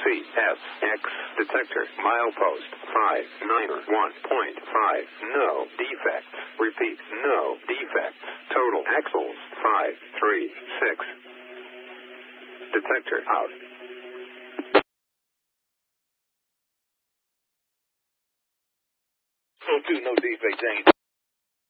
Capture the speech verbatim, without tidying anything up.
C S X detector milepost five nine one point five. No defects. Repeat, no defects. Total axles five three six. Detector out. So two, no defect, James.